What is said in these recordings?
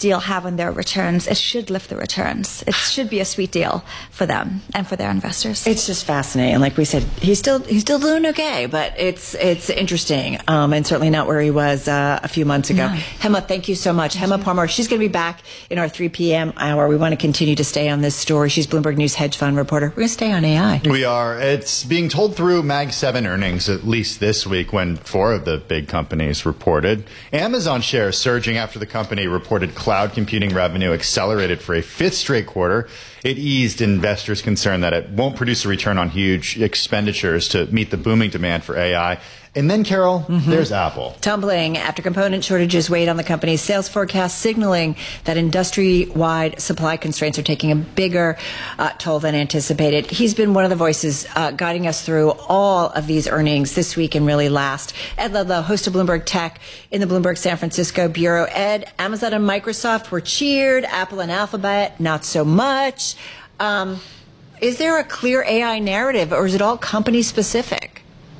deal have on their returns, it should lift the returns. It should be a sweet deal for them and for their investors. It's just fascinating. Like we said, he's still doing okay, but it's interesting, and certainly not where he was a few months ago. No. Hema, thank you so much. Hema Parmar, she's going to be back in our 3 p.m. hour. We want to continue to stay on this story. She's Bloomberg News hedge fund reporter. We're going to stay on AI. We are. It's being told through Mag 7 earnings, at least this week, when 4 of the big companies reported. Amazon shares surging after the company reported cloud computing revenue accelerated for a 5th straight quarter. It eased investors' concern that it won't produce a return on huge expenditures to meet the booming demand for AI. And then, Carol, there's Apple. Tumbling after component shortages weighed on the company's sales forecast, signaling that industry-wide supply constraints are taking a bigger toll than anticipated. He's been one of the voices guiding us through all of these earnings this week and really last. Ed Ludlow, host of Bloomberg Tech in the Bloomberg San Francisco bureau. Ed, Amazon and Microsoft were cheered. Apple and Alphabet, not so much. Is there a clear AI narrative, or is it all company-specific?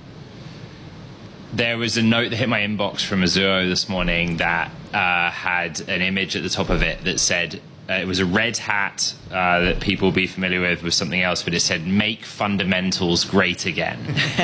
There was a note that hit my inbox from Mizuho this morning that had an image at the top of it that said, it was a red hat that people will be familiar with something else, but it said, "Make fundamentals great again."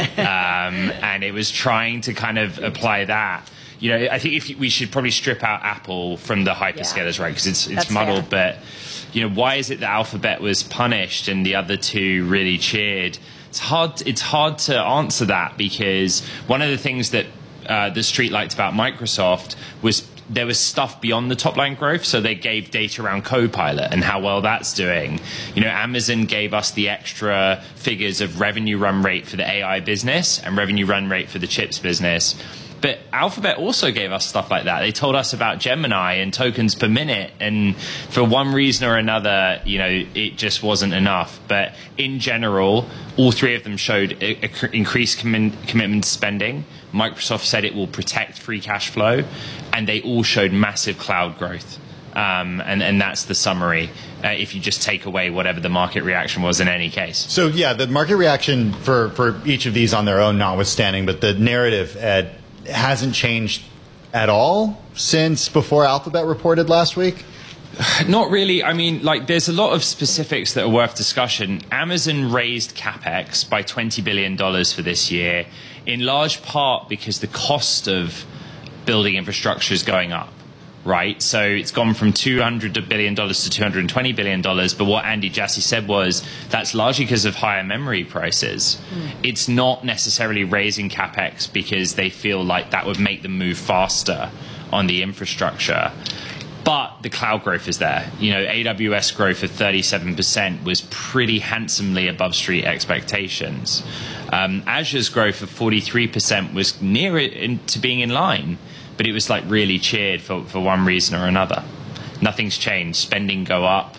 And it was trying to kind of apply that. You know, I think we should probably strip out Apple from the hyperscalers, right? Because it's muddled. Fair. But, you know, why is it that Alphabet was punished and the other two really cheered? It's hard to answer that, because one of the things that the street liked about Microsoft was there was stuff beyond the top line growth. So they gave data around Copilot and how well that's doing. You know, Amazon gave us the extra figures of revenue run rate for the AI business and revenue run rate for the chips business. But Alphabet also gave us stuff like that. They told us about Gemini and tokens per minute. And for one reason or another, you know, it just wasn't enough. But in general, all 3 of them showed increased commitment to spending. Microsoft said it will protect free cash flow. And they all showed massive cloud growth. And that's the summary, if you just take away whatever the market reaction was in any case. So, yeah, the market reaction for each of these on their own notwithstanding, but the narrative, Ed, hasn't changed at all since before Alphabet reported last week? Not really. I mean, like, there's a lot of specifics that are worth discussion. Amazon raised CapEx by $20 billion for this year, in large part because the cost of building infrastructure is going up. Right, so it's gone from $200 billion to $220 billion. But what Andy Jassy said was that's largely because of higher memory prices. It's not necessarily raising capex because they feel like that would make them move faster on the infrastructure. But the cloud growth is there. You know, AWS growth of 37% was pretty handsomely above street expectations. Azure's growth of 43% was near it to being in line. But it was like really cheered for one reason or another. Nothing's changed. Spending go up,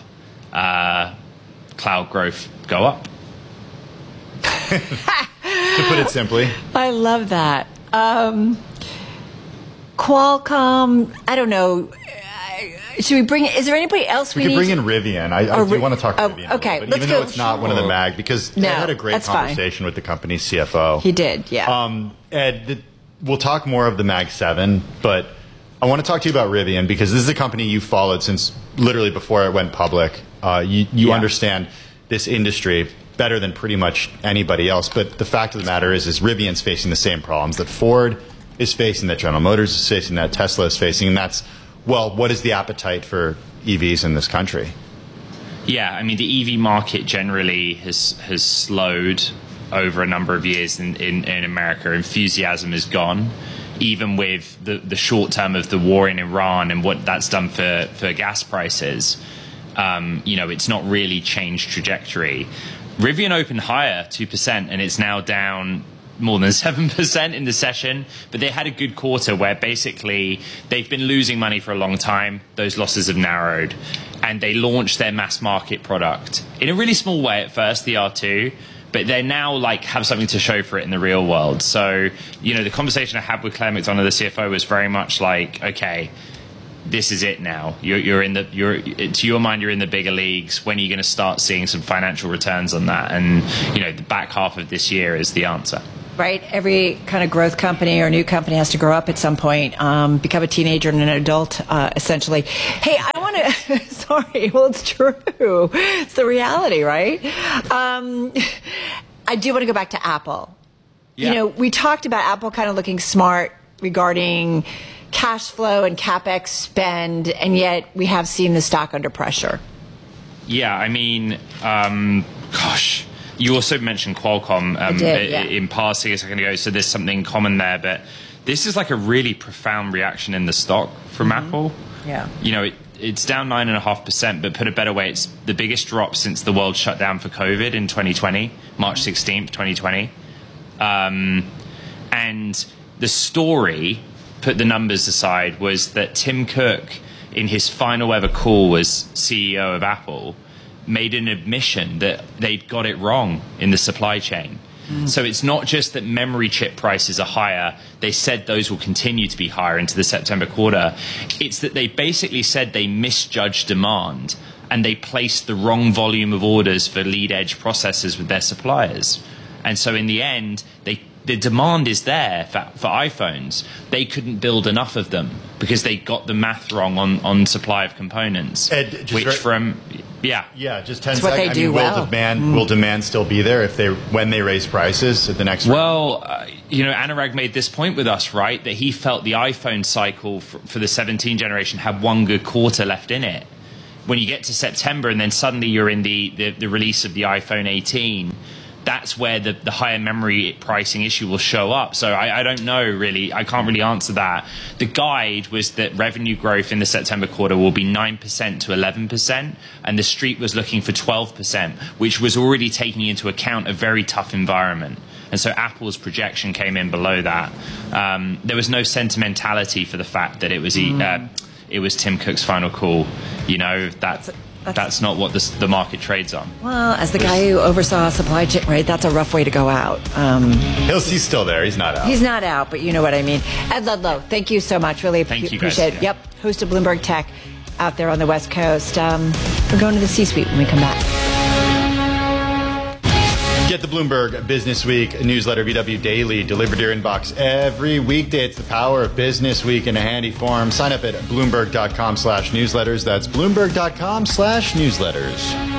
cloud growth go up. To put it simply. I love that. Qualcomm, I don't know. Should we bring? Is there anybody else we could need bring in Rivian? I do want to talk to Rivian. Okay, but even though it's not one of the mag, because I had a great conversation with the company's CFO. He did, yeah. Ed, we'll talk more of the Mag 7, but I want to talk to you about Rivian, because this is a company you followed since literally before it went public. You understand this industry better than pretty much anybody else. But the fact of the matter is Rivian's facing the same problems that Ford is facing, that General Motors is facing, that Tesla is facing. And that's, well, what is the appetite for EVs in this country? Yeah, I mean, the EV market generally has slowed over a number of years in America. Enthusiasm is gone, even with the short term of the war in Iran and what that's done for gas prices. You know, it's not really changed trajectory. Rivian opened higher, 2%, and it's now down more than 7% in the session. But they had a good quarter where basically they've been losing money for a long time. Those losses have narrowed. And they launched their mass market product in a really small way at first, the R2. But they now like have something to show for it in the real world. So, you know, the conversation I had with Claire McDonough, the CFO, was very much like, okay, this is it now. To your mind, you're in the bigger leagues. When are you going to start seeing some financial returns on that? And, you know, the back half of this year is the answer. Right? Every kind of growth company or new company has to grow up at some point, become a teenager and an adult, essentially. Hey, I want to, sorry, well, it's true. It's the reality, right? I do want to go back to Apple. Yeah. You know, we talked about Apple kind of looking smart regarding cash flow and CapEx spend, and yet we have seen the stock under pressure. Yeah, I mean, gosh. You also mentioned Qualcomm in passing a second ago, so there's something common there. But this is like a really profound reaction in the stock from Apple. Yeah. You know, it's down 9.5%, but put a better way, it's the biggest drop since the world shut down for COVID in 2020, March 16th, 2020. And the story, put the numbers aside, was that Tim Cook, in his final ever call as CEO of Apple, made an admission that they'd got it wrong in the supply chain. So it's not just that memory chip prices are higher. They said those will continue to be higher into the September quarter. It's that they basically said they misjudged demand and they placed the wrong volume of orders for lead-edge processors with their suppliers. And so in the end, the demand is there for iPhones. They couldn't build enough of them because they got the math wrong on supply of components. Ed, just 10 It's what they do well. Will demand still be there when they raise prices at the next round? Well, you know, Anurag made this point with us, right, that he felt the iPhone cycle for the 17 generation had one good quarter left in it. When you get to September and then suddenly you're in the release of the iPhone 18, that's where the higher memory pricing issue will show up. So I don't know, really. I can't really answer that. The guide was that revenue growth in the September quarter will be 9% to 11%, and the street was looking for 12%, which was already taking into account a very tough environment. And so Apple's projection came in below that. There was no sentimentality for the fact that it was Tim Cook's final call. You know, that's not what the market trades on. Well, as the guy who oversaw supply chain, right, that's a rough way to go out. He's still there. He's not out. He's not out, but you know what I mean. Ed Ludlow, thank you so much. Really Thank you appreciate guys. it. Yep, host of Bloomberg Tech out there on the West Coast. We're going to the C-suite when we come back. Get the Bloomberg Business Week newsletter, VW Daily, delivered to your inbox every weekday. It's the power of Business Week in a handy form. Sign up at Bloomberg.com/newsletters. That's Bloomberg.com/newsletters.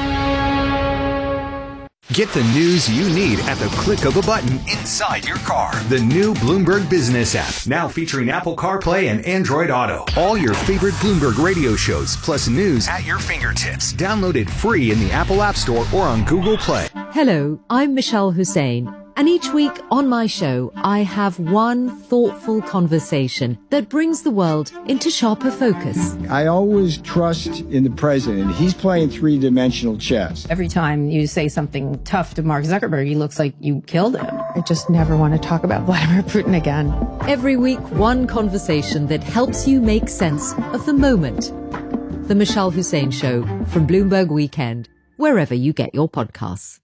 Get the news you need at the click of a button inside your car. The new Bloomberg Business app, now featuring Apple CarPlay and Android Auto. All your favorite Bloomberg radio shows, plus news at your fingertips. Download it free in the Apple App Store or on Google Play. Hello, I'm Michelle Hussein, and each week on my show, I have one thoughtful conversation that brings the world into sharper focus. I always trust in the president. He's playing three-dimensional chess. Every time you say something tough to Mark Zuckerberg, he looks like you killed him. I just never want to talk about Vladimir Putin again. Every week, one conversation that helps you make sense of the moment. The Michelle Hussein Show from Bloomberg Weekend, wherever you get your podcasts.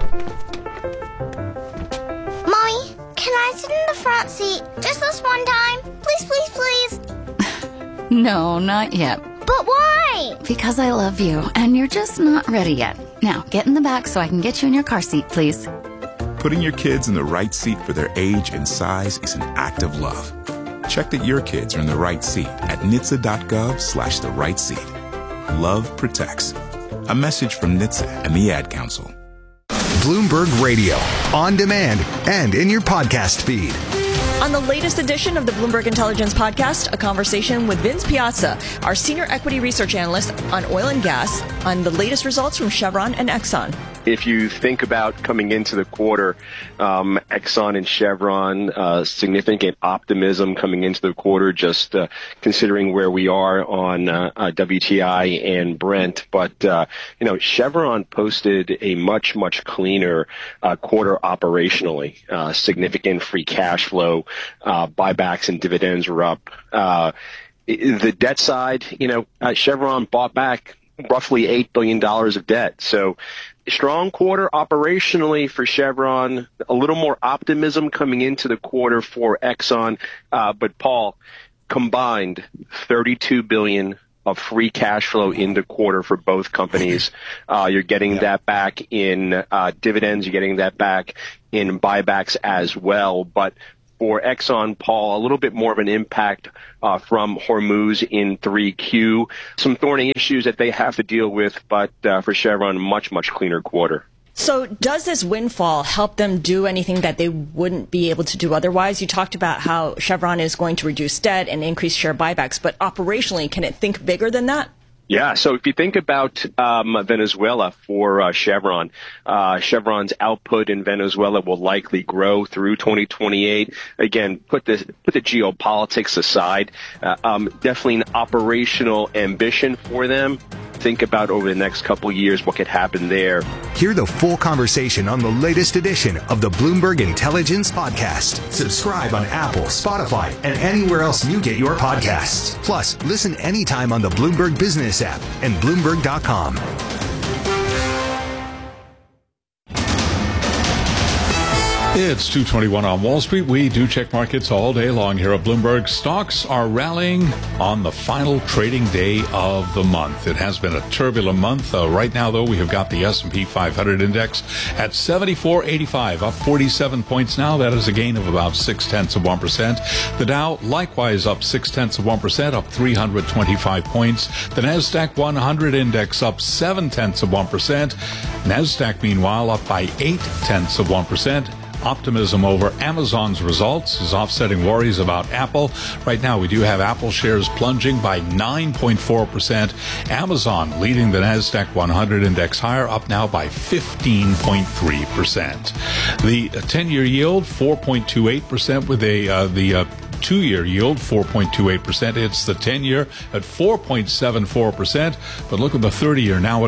Mommy, can I sit in the front seat just this one time? Please, please, please. No, not yet. But why? Because I love you, and you're just not ready yet. Now, get in the back so I can get you in your car seat, please. Putting your kids in the right seat for their age and size is an act of love. Check that your kids are in the right seat at NHTSA.gov/the right seat. Love protects. A message from NHTSA and the Ad Council. Bloomberg Radio, on demand and in your podcast feed. On the latest edition of the Bloomberg Intelligence Podcast, a conversation with Vince Piazza, our senior equity research analyst on oil and gas, on the latest results from Chevron and Exxon. If you think about coming into the quarter, Exxon and Chevron, significant optimism coming into the quarter, just considering where we are on WTI and Brent. But, Chevron posted a much, much cleaner quarter operationally. Significant free cash flow, buybacks and dividends were up. The debt side, Chevron bought back roughly $8 billion of debt. So strong quarter operationally for Chevron, a little more optimism coming into the quarter for Exxon. But Paul, combined $32 billion of free cash flow in the quarter for both companies. You're getting that back in dividends. You're getting that back in buybacks as well. But for Exxon, Paul, a little bit more of an impact from Hormuz in 3Q. Some thorny issues that they have to deal with, but for Chevron, much, much cleaner quarter. So does this windfall help them do anything that they wouldn't be able to do otherwise? You talked about how Chevron is going to reduce debt and increase share buybacks, but operationally, can it think bigger than that? Yeah, so if you think about Venezuela for Chevron, Chevron's output in Venezuela will likely grow through 2028. Again, put the geopolitics aside. Definitely an operational ambition for them. Think about over the next couple of years what could happen there. Hear the full conversation on the latest edition of the Bloomberg Intelligence Podcast. Subscribe on Apple, Spotify, and anywhere else you get your podcasts. Plus, listen anytime on the Bloomberg Business app and Bloomberg.com. It's 2:21 on Wall Street. We do check markets all day long here at Bloomberg. Stocks are rallying on the final trading day of the month. It has been a turbulent month. Right now, though, we have got the S&P 500 index at 7485, up 47 points now. That is a gain of about 0.6%. The Dow likewise up 0.6%, up 325 points. The NASDAQ 100 index up 0.7%. NASDAQ, meanwhile, up by 0.8%. Optimism over Amazon's results is offsetting worries about Apple. Right now, we do have Apple shares plunging by 9.4%. Amazon leading the NASDAQ 100 index higher, up now by 15.3%. The 10-year yield, 4.28%, with the 2-year yield, 4.28%. It's the 10-year at 4.74%. But look at the 30-year now at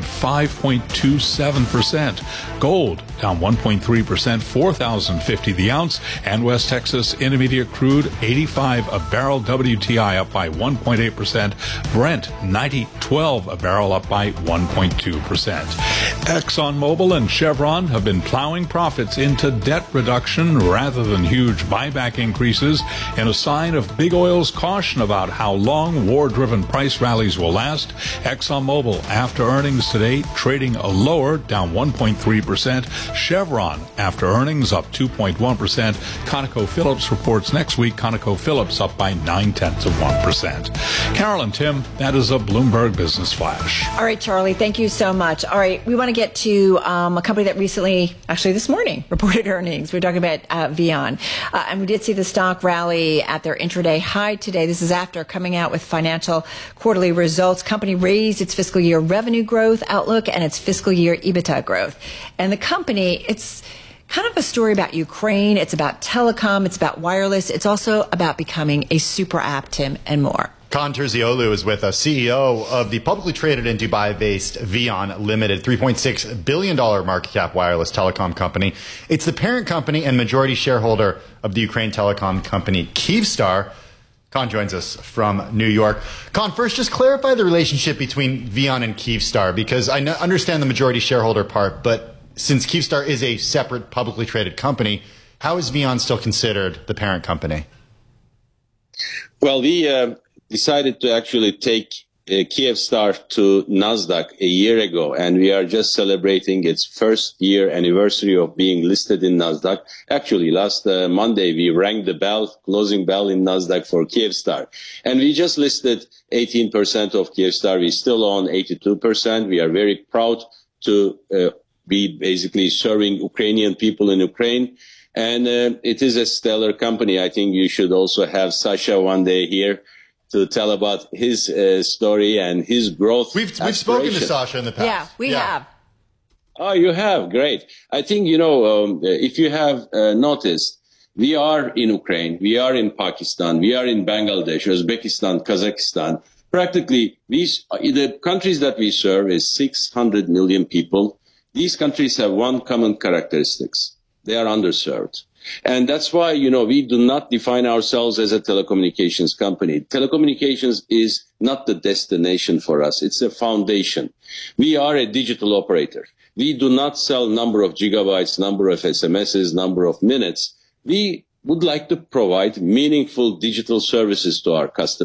5.27%. Gold down 1.3%, $4,050 the ounce. And West Texas Intermediate crude, 85 a barrel. WTI up by 1.8%. Brent, 90.12 a barrel, up by 1.2%. ExxonMobil and Chevron have been plowing profits into debt reduction rather than huge buyback increases, in a sign of big oil's caution about how long war-driven price rallies will last. ExxonMobil, after earnings today, trading a lower, down 1.3%. Chevron, after earnings, up 2.1%. ConocoPhillips reports next week. ConocoPhillips up by 0.9%. Carol and Tim, that is a Bloomberg Business Flash. All right, Charlie, thank you so much. All right, we want to get to a company that recently, actually this morning, reported earnings. We're talking about Vion. And we did see the stock rally at their intraday high today. This is after coming out with financial quarterly results. Company raised its fiscal year revenue growth outlook and its fiscal year EBITDA growth. And the company, it's kind of a story about Ukraine. It's about telecom. It's about wireless. It's also about becoming a super app, Tim, and more. Kaan Terzioglu is with us, CEO of the publicly traded and Dubai-based Vion Limited, $3.6 billion market cap wireless telecom company. It's the parent company and majority shareholder of the Ukraine telecom company Kyivstar. Kaan joins us from New York. Kaan, first, just clarify the relationship between Vion and Kyivstar, because I understand the majority shareholder part, but since Kyivstar is a separate publicly traded company, how is Vion still considered the parent company? Well, we decided to actually take Kyivstar to NASDAQ a year ago, and we are just celebrating its first year anniversary of being listed in NASDAQ. Actually, last Monday, we rang the bell, closing bell in NASDAQ for Kyivstar. And we just listed 18% of Kyivstar. We still own 82%. We are very proud to be basically serving Ukrainian people in Ukraine. And it is a stellar company. I think you should also have Sasha one day here to tell about his story and his growth. We've spoken to Sasha in the past. Yeah, we have. Oh, you have? Great. I think, if you have noticed, we are in Ukraine, we are in Pakistan, we are in Bangladesh, Uzbekistan, Kazakhstan. Practically, the countries that we serve is 600 million people. These countries have one common characteristics. They are underserved. And that's why, we do not define ourselves as a telecommunications company. Telecommunications is not the destination for us. It's a foundation. We are a digital operator. We do not sell number of gigabytes, number of SMSs, number of minutes. We would like to provide meaningful digital services to our customers.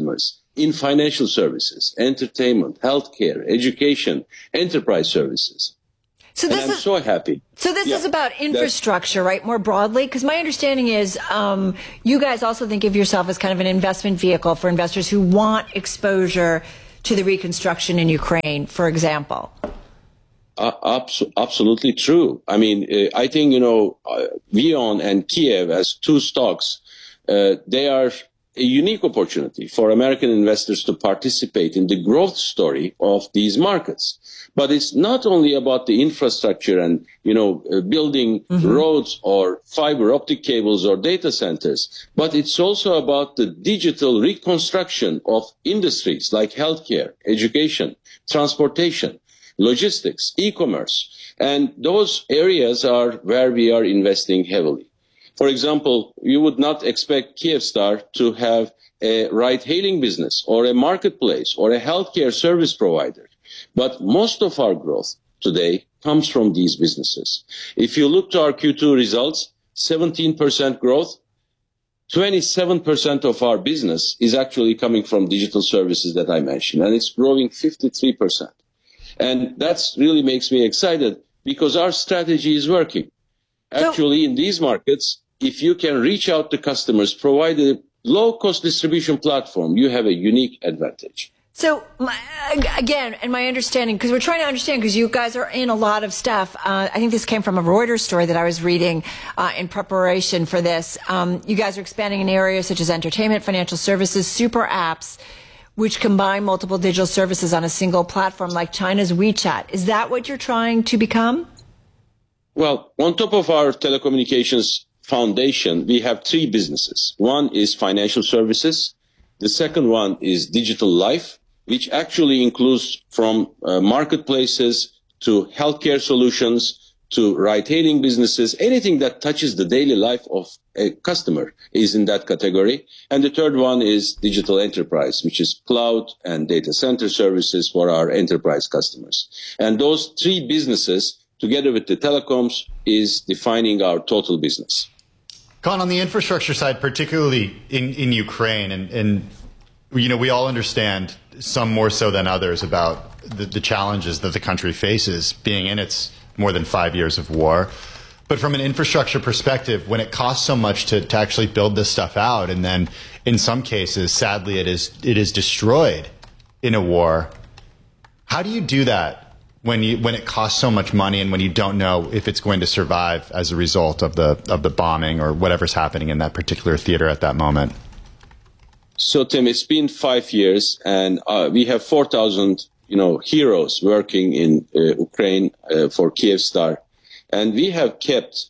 in financial services, entertainment, healthcare, education, enterprise services. So and I'm so happy. So this is about infrastructure, right, more broadly? Because my understanding is you guys also think of yourself as kind of an investment vehicle for investors who want exposure to the reconstruction in Ukraine, for example. Absolutely true. I mean, I think, VEON and Kiev as two stocks, they are a unique opportunity for American investors to participate in the growth story of these markets. But it's not only about the infrastructure and, building roads or fiber optic cables or data centers, but it's also about the digital reconstruction of industries like healthcare, education, transportation, logistics, e-commerce. And those areas are where we are investing heavily. For example, you would not expect Kyivstar to have a ride-hailing business or a marketplace or a healthcare service provider. But most of our growth today comes from these businesses. If you look to our Q2 results, 17% growth, 27% of our business is actually coming from digital services that I mentioned, and it's growing 53%. And that really makes me excited because our strategy is working. Actually, in these markets, if you can reach out to customers, provide a low-cost distribution platform, you have a unique advantage. So, again, and my understanding, because we're trying to understand, because you guys are in a lot of stuff. I think this came from a Reuters story that I was reading in preparation for this. You guys are expanding in areas such as entertainment, financial services, super apps, which combine multiple digital services on a single platform like China's WeChat. Is that what you're trying to become? Well, on top of our telecommunications foundation, we have three businesses. One is financial services. The second one is digital life, which actually includes from marketplaces to healthcare solutions to ride-hailing businesses. Anything that touches the daily life of a customer is in that category. And the third one is digital enterprise, which is cloud and data center services for our enterprise customers. And those three businesses, together with the telecoms, is defining our total business. Kaan, on the infrastructure side, particularly in Ukraine, and we all understand, some more so than others, about the challenges that the country faces being in its more than 5 years of war. But from an infrastructure perspective, when it costs so much to actually build this stuff out, and then in some cases, sadly, it is destroyed in a war, how do you do that when it costs so much money and when you don't know if it's going to survive as a result of the bombing or whatever's happening in that particular theater at that moment? So, Tim, it's been 5 years, and we have 4,000 heroes working in Ukraine for Kyivstar. And we have kept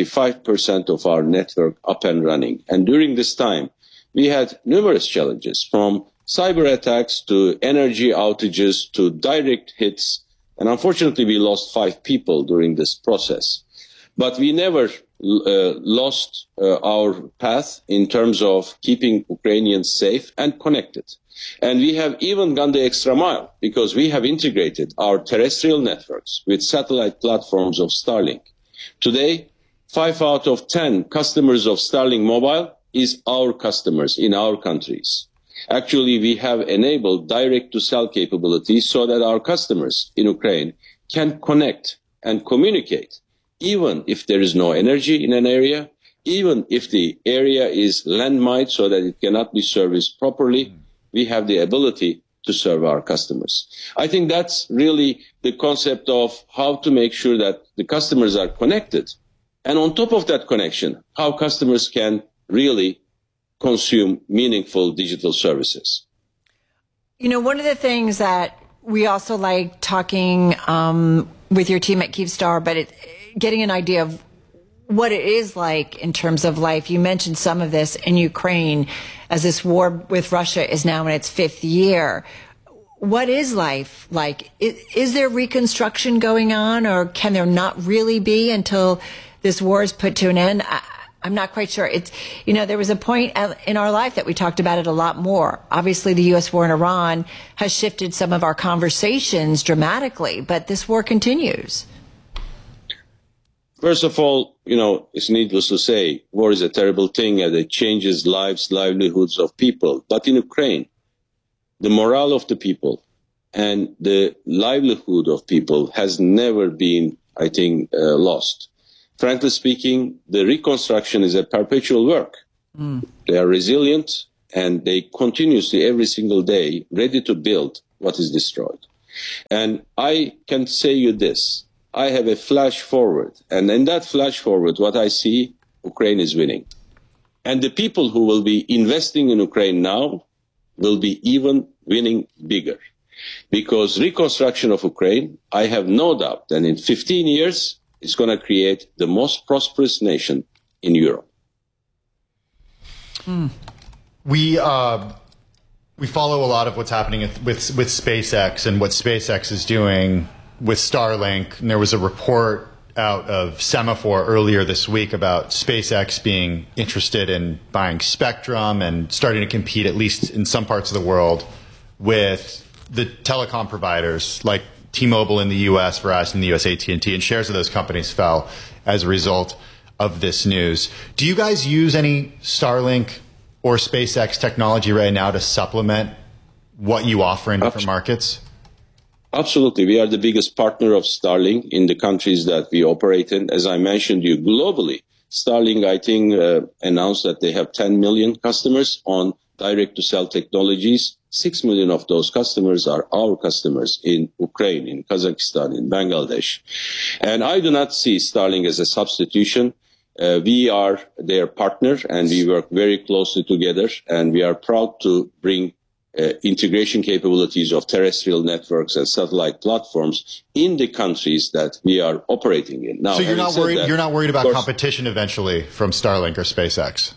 95% of our network up and running. And during this time, we had numerous challenges, from cyber attacks to energy outages to direct hits. And unfortunately, we lost 5 people during this process. But we never lost our path in terms of keeping Ukrainians safe and connected. And we have even gone the extra mile because we have integrated our terrestrial networks with satellite platforms of Starlink. Today, 5 out of 10 customers of Starlink Mobile is our customers in our countries. Actually, we have enabled direct-to-cell capabilities so that our customers in Ukraine can connect and communicate, even if there is no energy in an area, even if the area is landmined so that it cannot be serviced properly. We have the ability to serve our customers. I think that's really the concept of how to make sure that the customers are connected. And on top of that connection, how customers can really consume meaningful digital services. One of the things that we also like talking with your team at Kyivstar, but getting an idea of what it is like in terms of life. You mentioned some of this in Ukraine as this war with Russia is now in its 5th year. What is life like? Is there reconstruction going on, or can there not really be until this war is put to an end? I'm not quite sure. There was a point in our life that we talked about it a lot more. Obviously, the U.S. war in Iran has shifted some of our conversations dramatically, but this war continues. First of all, it's needless to say, war is a terrible thing and it changes lives, livelihoods of people. But in Ukraine, the morale of the people and the livelihood of people has never been, I think, lost. Frankly speaking, the reconstruction is a perpetual work. They are resilient and they continuously, every single day, ready to build what is destroyed. And I can say you this, I have a flash forward, and in that flash forward, what I see, Ukraine is winning. And the people who will be investing in Ukraine now will be even winning bigger. Because reconstruction of Ukraine, I have no doubt that in 15 years, it's going to create the most prosperous nation in Europe. We follow a lot of what's happening with SpaceX and what SpaceX is doing with Starlink. And there was a report out of Semaphore earlier this week about SpaceX being interested in buying spectrum and starting to compete, at least in some parts of the world, with the telecom providers like T-Mobile in the U.S., Verizon in the U.S., AT&T, and shares of those companies fell as a result of this news. Do you guys use any Starlink or SpaceX technology right now to supplement what you offer in different markets? Absolutely. We are the biggest partner of Starlink in the countries that we operate in. As I mentioned you, globally, Starlink, I think, announced that they have 10 million customers on direct-to-cell technologies. 6 million of those customers are our customers in Ukraine, in Kazakhstan, in Bangladesh. And I do not see Starlink as a substitution. We are their partner, and we work very closely together, and we are proud to bring integration capabilities of terrestrial networks and satellite platforms in the countries that we are operating in. Now, so you're not worried about competition eventually from Starlink or SpaceX?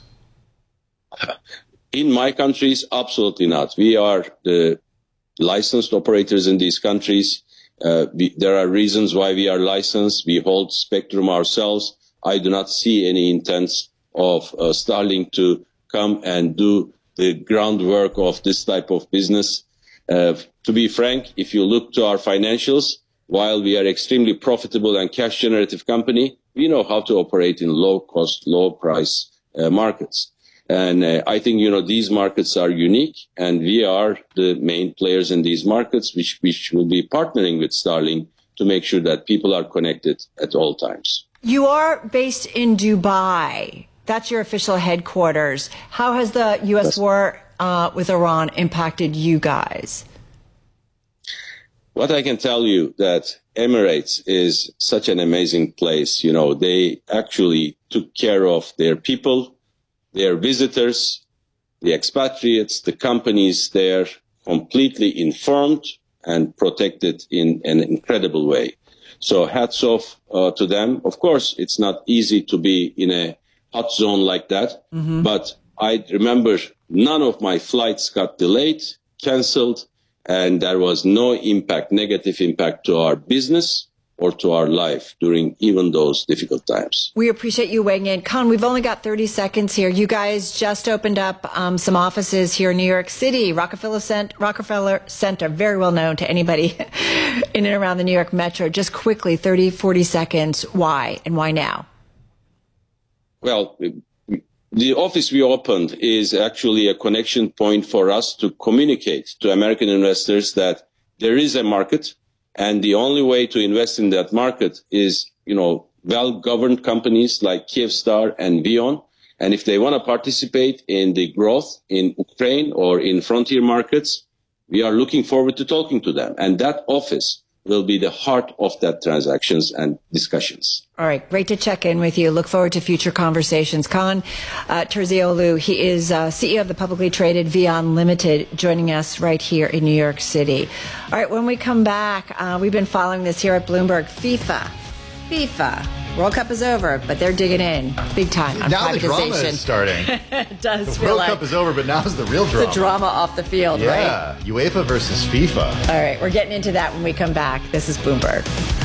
In my countries, absolutely not. We are the licensed operators in these countries. There are reasons why we are licensed. We hold spectrum ourselves. I do not see any intents of Starlink to come and do the groundwork of this type of business. To be frank, if you look to our financials, while we are extremely profitable and cash generative company, we know how to operate in low cost, low price markets. And I think, these markets are unique, and we are the main players in these markets, which will be partnering with Starlink to make sure that people are connected at all times. You are based in Dubai. That's your official headquarters. How has the U.S. war with Iran impacted you guys? What I can tell you that Emirates is such an amazing place. They actually took care of their people, their visitors, the expatriates, the companies there, completely informed and protected in an incredible way. So hats off to them. Of course, it's not easy to be in a hot zone like that, but I remember none of my flights got delayed, canceled, and there was no negative impact to our business or to our life during even those difficult times. We appreciate you weighing in. Khan, we've only got 30 seconds here. You guys just opened up some offices here in New York City, Rockefeller Center, very well known to anybody in and around the New York Metro. Just quickly, 30, 40 seconds, why and why now? Well, the office we opened is actually a connection point for us to communicate to American investors that there is a market, and the only way to invest in that market is, well-governed companies like Kyivstar and VEON. And if they want to participate in the growth in Ukraine or in frontier markets, we are looking forward to talking to them. And that office will be the heart of that transactions and discussions. All right. Great to check in with you. Look forward to future conversations. Kaan Terzioğlu, he is CEO of the publicly traded VEON Limited, joining us right here in New York City. All right. When we come back, we've been following this here at Bloomberg. FIFA. World Cup is over, but they're digging in big time on now privatization. The drama is starting. It does feel like the World Cup is over, but now's the real drama. The drama off the field, right? Yeah, UEFA versus FIFA. All right, we're getting into that when we come back. This is Bloomberg.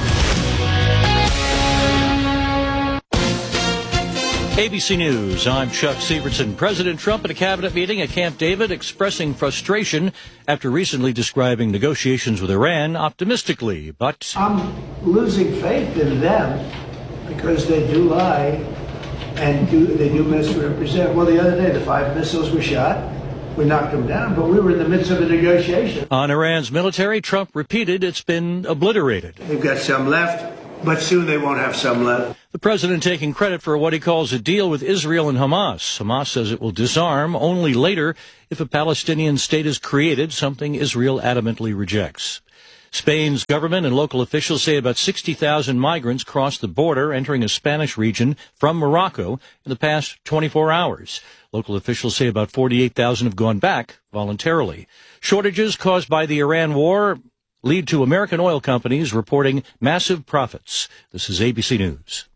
ABC News, I'm Chuck Severson. President Trump at a cabinet meeting at Camp David expressing frustration after recently describing negotiations with Iran optimistically, but I'm losing faith in them because they do lie and they do misrepresent. Well, the other day, the 5 missiles were shot. we knocked them down, but we were in the midst of a negotiation. On Iran's military, Trump repeated it's been obliterated. They've got some left, but soon they won't have some left. The president taking credit for what he calls a deal with Israel and Hamas. Hamas says it will disarm only later if a Palestinian state is created, something Israel adamantly rejects. Spain's government and local officials say about 60,000 migrants crossed the border entering a Spanish region from Morocco in the past 24 hours. Local officials say about 48,000 have gone back voluntarily. Shortages caused by the Iran war lead to American oil companies reporting massive profits. This is ABC News.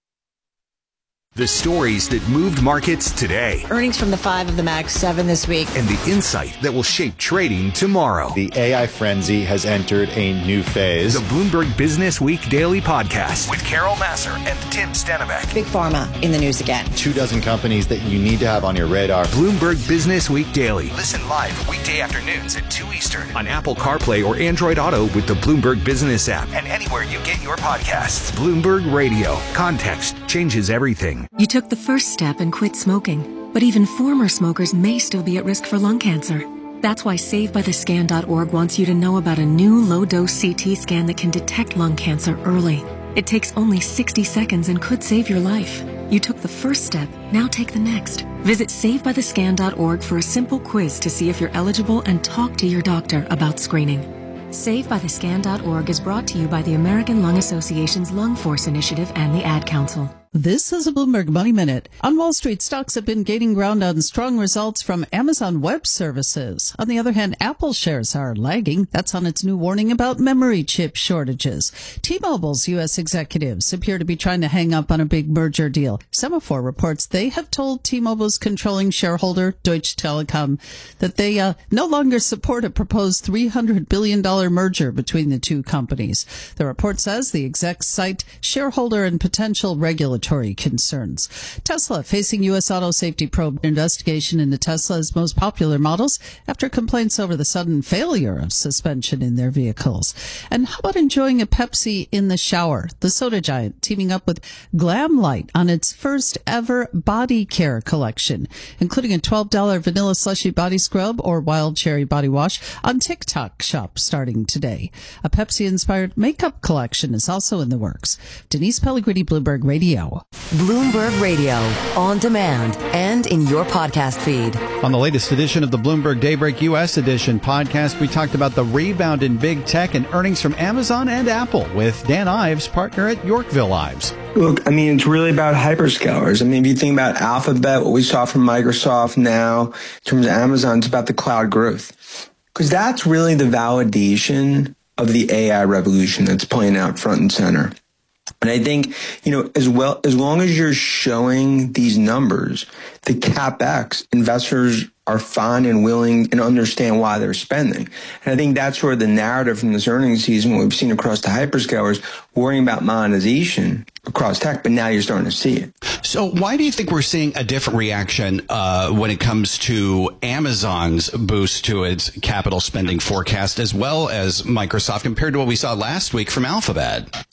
The stories that moved markets today. Earnings from the 5 of the Mag 7 this week. And the insight that will shape trading tomorrow. The AI frenzy has entered a new phase. The Bloomberg Business Week Daily Podcast with Carol Massar and Tim Stenbeck. Big Pharma in the news again. 24 companies that you need to have on your radar. Bloomberg Business Week Daily. Listen live weekday afternoons at 2 Eastern on Apple CarPlay or Android Auto with the Bloomberg Business app and anywhere you get your podcasts. Bloomberg Radio. Context changes everything. You took the first step and quit smoking, but even former smokers may still be at risk for lung cancer. That's why SaveByTheScan.org wants you to know about a new low-dose CT scan that can detect lung cancer early. It takes only 60 seconds and could save your life. You took the first step, now take the next. Visit SaveByTheScan.org for a simple quiz to see if you're eligible and talk to your doctor about screening. SaveByTheScan.org is brought to you by the American Lung Association's Lung Force Initiative and the Ad Council. This is a Bloomberg Money Minute. On Wall Street, stocks have been gaining ground on strong results from Amazon Web Services. On the other hand, Apple shares are lagging. That's on its new warning about memory chip shortages. T-Mobile's U.S. executives appear to be trying to hang up on a big merger deal. Semaphore reports they have told T-Mobile's controlling shareholder, Deutsche Telekom, that they no longer support a proposed $300 billion merger between the two companies. The report says the execs cite shareholder and potential regulatory concerns. Tesla facing U.S. auto safety probe investigation into Tesla's most popular models after complaints over the sudden failure of suspension in their vehicles. And how about enjoying a Pepsi in the shower? The soda giant teaming up with Glamlite on its first ever body care collection, including a $12 vanilla slushy body scrub or wild cherry body wash on TikTok Shop starting today. A Pepsi-inspired makeup collection is also in the works. Denise Pellegrini, Bloomberg Radio. Bloomberg Radio, on demand and in your podcast feed. On the latest edition of the Bloomberg Daybreak U.S. Edition podcast, we talked about the rebound in big tech and earnings from Amazon and Apple with Dan Ives, partner at Yorkville Ives. Look, I mean, it's really about hyperscalers. I mean, if you think about Alphabet, what we saw from Microsoft now, in terms of Amazon, it's about the cloud growth. Because that's really the validation of the AI revolution that's playing out front and center. And I think, as long as you're showing these numbers, the CapEx, investors are fine and willing and understand why they're spending. And I think that's where the narrative from this earnings season, what we've seen across the hyperscalers, worrying about monetization across tech, but now you're starting to see it. So why do you think we're seeing a different reaction when it comes to Amazon's boost to its capital spending forecast, as well as Microsoft, compared to what we saw last week from Alphabet?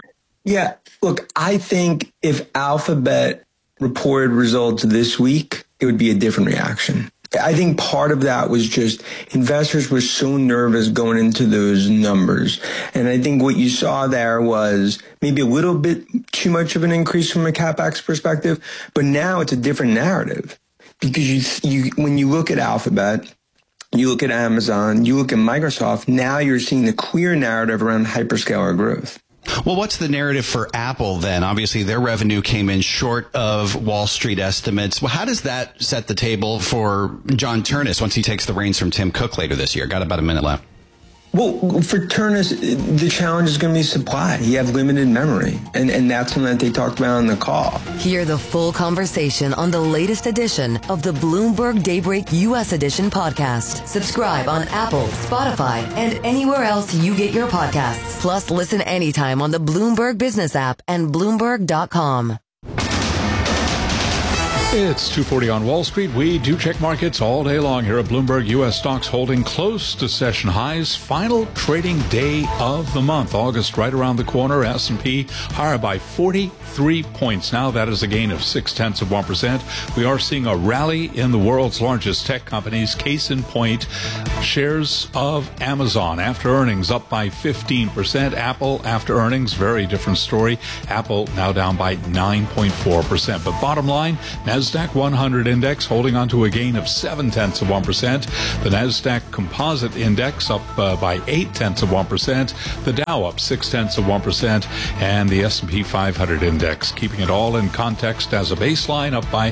Yeah, look, I think if Alphabet reported results this week, it would be a different reaction. I think part of that was just investors were so nervous going into those numbers. And I think what you saw there was maybe a little bit too much of an increase from a CapEx perspective. But now it's a different narrative because when you look at Alphabet, you look at Amazon, you look at Microsoft, now you're seeing the clear narrative around hyperscaler growth. Well, what's the narrative for Apple then? Obviously, their revenue came in short of Wall Street estimates. Well, how does that set the table for John Ternus once he takes the reins from Tim Cook later this year? Got about a minute left. Well, for Ternus, the challenge is going to be supply. You have limited memory, and that's something that they talked about on the call. Hear the full conversation on the latest edition of the Bloomberg Daybreak U.S. Edition podcast. Subscribe on Apple, Spotify, and anywhere else you get your podcasts. Plus, listen anytime on the Bloomberg Business app and Bloomberg.com. It's 2:40 on Wall Street. We do check markets all day long here at Bloomberg. U.S. stocks holding close to session highs. Final trading day of the month. August right around the corner. S&P higher by 43 points. Now that is a gain of 0.6%. We are seeing a rally in the world's largest tech companies. Case in point, shares of Amazon after earnings up by 15%. Apple after earnings, very different story. Apple now down by 9.4%. But bottom line, NASDAQ 100 index holding on to a gain of 0.7%. The NASDAQ Composite Index up by 0.8%. The Dow up 0.6%. And the S&P 500 Index, keeping it all in context as a baseline, up by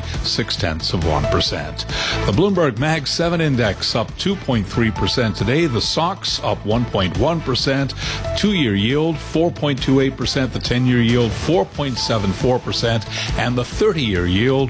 0.6%. The Bloomberg Mag 7 Index up 2.3% today. The SOX up 1.1%. Two-year yield 4.28%. The 10-year yield 4.74%. And the 30-year yield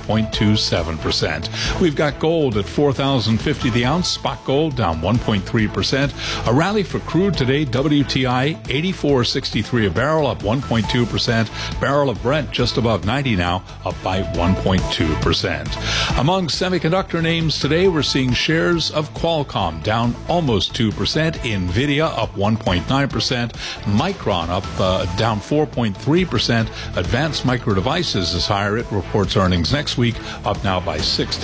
5.27%. We've got gold at $4,050 the ounce. Spot gold down 1.3%. A rally for crude today. WTI $84.63 a barrel, up 1.2%. Barrel of Brent just above 90 now, up by 1.2%. Among semiconductor names today, we're seeing shares of Qualcomm down almost 2%. Nvidia up 1.9%. Micron up down 4.3%. Advanced Micro Devices is higher. It reports earnings next week, up now by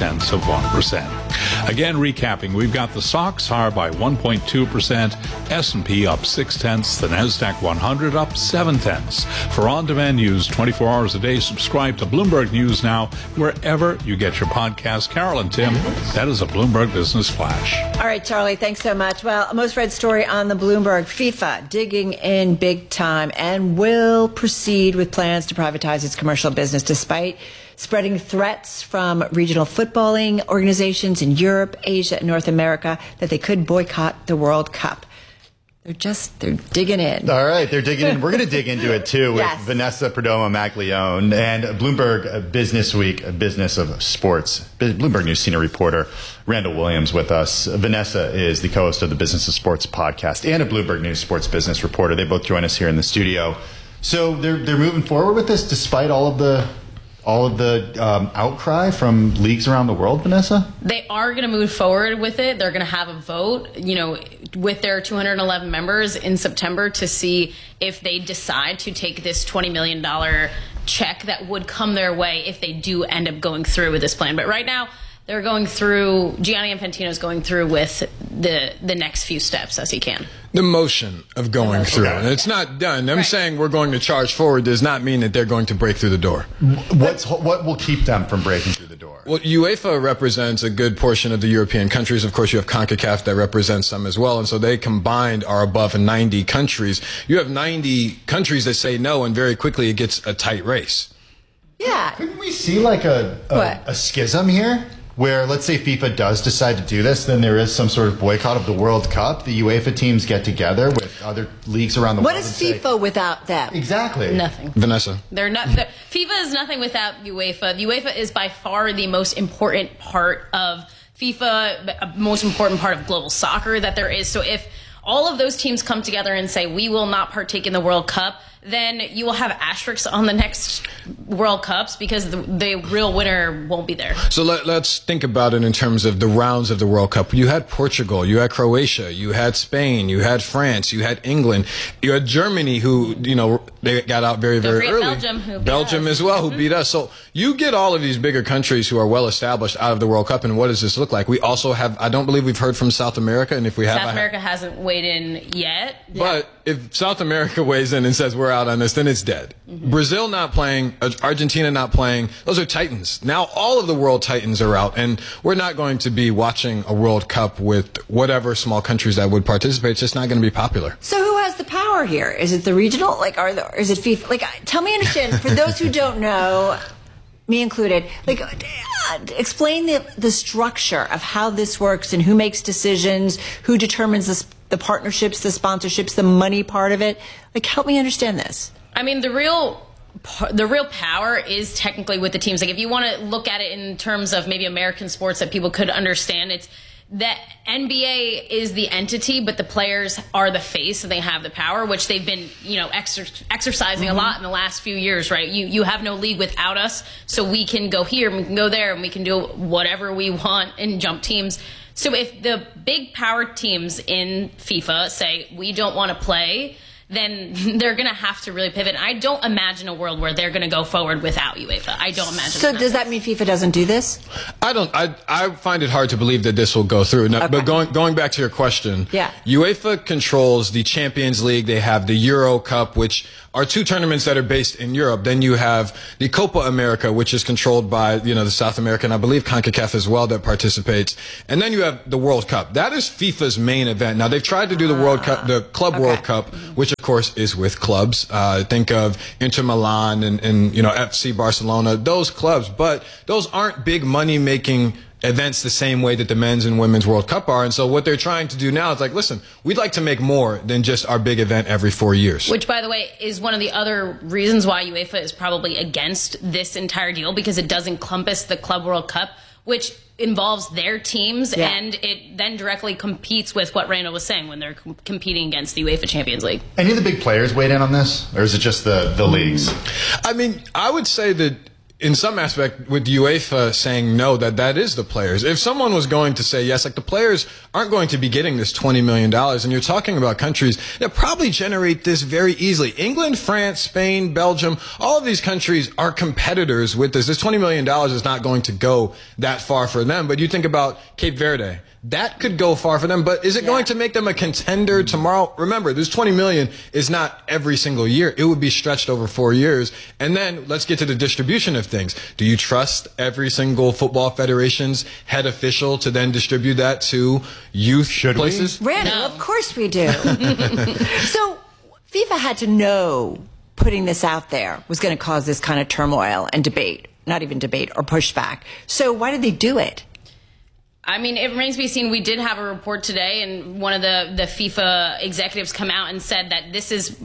0.6%. Again, recapping, we've got the SOX higher by 1.2%, S&P up 0.6, the NASDAQ 100 up 0.7. For on-demand news 24 hours a day, subscribe to Bloomberg News Now wherever you get your podcast. Carol and Tim, that is a Bloomberg Business Flash. All right, Charlie, thanks so much. Well, a most read story on the Bloomberg: FIFA digging in big time and will proceed with plans to privatize its commercial business despite spreading threats from regional footballing organizations in Europe, Asia, and North America that they could boycott the World Cup. They're digging in. All right, they're digging in. We're going to dig into it, too, with Yes. Vanessa Perdomo-Macleone and Bloomberg Business Week, a business of sports, Bloomberg News senior reporter Randall Williams with us. Vanessa is the co-host of the Business of Sports podcast and a Bloomberg News sports business reporter. They both join us here in the studio. So they're moving forward with this despite all of the outcry from leagues around the world, Vanessa? They are going to move forward with it. They're going to have a vote, with their 211 members in September to see if they decide to take this $20 million check that would come their way if they do end up going through with this plan. But right now, they're going through, Gianni Infantino's going through with the next few steps as he can. The motion of going through. And it's not done. Them saying we're going to charge forward does not mean that they're going to break through the door. What will keep them from breaking through the door? Well, UEFA represents a good portion of the European countries. Of course, you have CONCACAF that represents some as well. And so they combined are above 90 countries. You have 90 countries that say no, and very quickly it gets a tight race. Yeah. Couldn't we see like a schism here? Where, let's say FIFA does decide to do this, then there is some sort of boycott of the World Cup. The UEFA teams get together with other leagues around the world. What is FIFA without them? Exactly. Nothing. Vanessa. They're not. FIFA is nothing without UEFA. The UEFA is by far the most important part of FIFA, most important part of global soccer that there is. So if all of those teams come together and say, we will not partake in the World Cup, then you will have asterisks on the next World Cups because the real winner won't be there. So let's think about it in terms of the rounds of the World Cup. You had Portugal, you had Croatia, you had Spain, you had France, you had England, you had Germany, who, they got out very, very early. Belgium as well, who beat us. So you get all of these bigger countries who are well established out of the World Cup, and what does this look like? We also have, I don't believe we've heard from South America, and if we have, South America hasn't weighed in yet. But if South America weighs in and says we're out on this, then it's dead. Mm-hmm. Brazil not playing, Argentina not playing, those are titans. Now all of the world titans are out, and we're not going to be watching a World Cup with whatever small countries that would participate. It's just not going to be popular. So who has the power here? Is it the regional? Is it FIFA? Tell me, understand, for those who don't know, me included, explain the structure of how this works and who makes decisions, who determines the partnerships, the sponsorships, the money part of it. Help me understand this. I mean, the real power is technically with the teams. If you want to look at it in terms of maybe American sports that people could understand, the NBA is the entity, but the players are the face and they have the power, which they've been, exercising a lot in the last few years, right? You have no league without us, so we can go here and we can go there and we can do whatever we want and jump teams. So if the big power teams in FIFA say we don't want to play, then they're going to have to really pivot. I don't imagine a world where they're going to go forward without UEFA. I don't imagine. So does that mean FIFA doesn't do this? I find it hard to believe that this will go through. Now, but going back to your question, UEFA controls the Champions League. They have the Euro Cup, which are two tournaments that are based in Europe. Then you have the Copa America, which is controlled by, the South American, I believe CONCACAF as well, that participates. And then you have the World Cup. That is FIFA's main event. Now, they've tried to do the World Cup, the Club World Cup, which of course is with clubs. Think of Inter Milan and FC Barcelona, those clubs. But those aren't big money-making events the same way that the men's and women's World Cup are. And so what they're trying to do now is like, listen, we'd like to make more than just our big event every 4 years. Which, by the way, is one of the other reasons why UEFA is probably against this entire deal, because it does encompass the Club World Cup, which involves their teams, and it then directly competes with what Randall was saying when they're competing against the UEFA Champions League. Any of the big players weighed in on this, or is it just the leagues? I mean, I would say that in some aspect, with UEFA saying no, that is the players. If someone was going to say yes, like the players aren't going to be getting this $20 million, and you're talking about countries that probably generate this very easily. England, France, Spain, Belgium, all of these countries are competitors with this. This $20 million is not going to go that far for them, but you think about Cape Verde. That could go far for them, but is it going to make them a contender tomorrow? Remember, this $20 million is not every single year. It would be stretched over 4 years. And then let's get to the distribution of things. Do you trust every single football federation's head official to then distribute that to youth places? Randall, of course we do. So FIFA had to know putting this out there was going to cause this kind of turmoil and debate, not even debate or pushback. So why did they do it? I mean, it remains to be seen. We did have a report today, and one of the FIFA executives come out and said that this is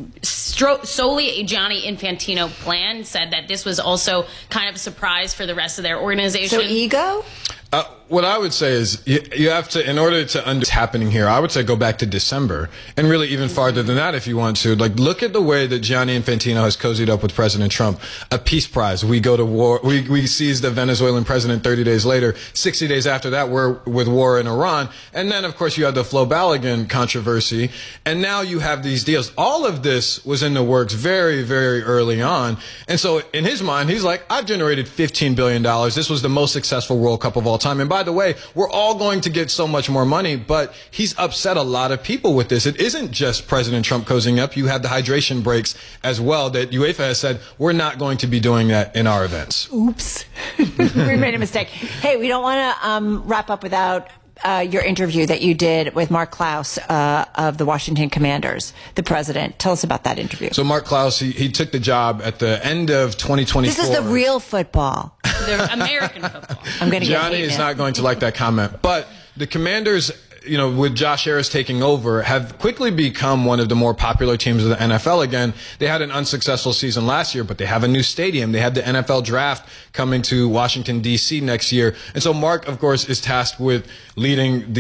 solely a Gianni Infantino plan, said that this was also kind of a surprise for the rest of their organization. So ego? What I would say is you have to, in order to understand what's happening here, I would say go back to December and really even farther than that if you want to. Like, look at the way that Gianni Infantino has cozied up with President Trump. A peace prize. We go to war. We seize the Venezuelan president 30 days later. 60 days after that, we're with war in Iran. And then, of course, you had the Flo Balogun controversy. And now you have these deals. All of this was in the works very, very early on. And so in his mind, he's like, I've generated $15 billion. This was the most successful World Cup of all time. And by the way, we're all going to get so much more money, but he's upset a lot of people with this. It isn't just President Trump cozying up. You have the hydration breaks as well that UEFA has said, we're not going to be doing that in our events. Oops. We made a mistake. Hey, we don't want to wrap up without your interview that you did with Mark Klaus of the Washington Commanders, the president. Tell us about that interview. So Mark Klaus, he took the job at the end of 2024. This is the real football. The American football. I'm going to get Gianni is not going to like that comment. But the Commanders, with Josh Harris taking over, have quickly become one of the more popular teams of the NFL again. They had an unsuccessful season last year, but they have a new stadium. They have the NFL draft coming to Washington, D.C. next year. And so Mark, of course, is tasked with leading